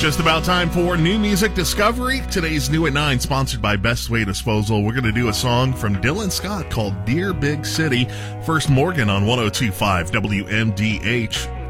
Just about time for New Music Discovery. Today's New at 9, sponsored by Best Way Disposal. We're going to do a song from Dylan Scott called Dear Big City. First, Morgan on 102.5 WMDH.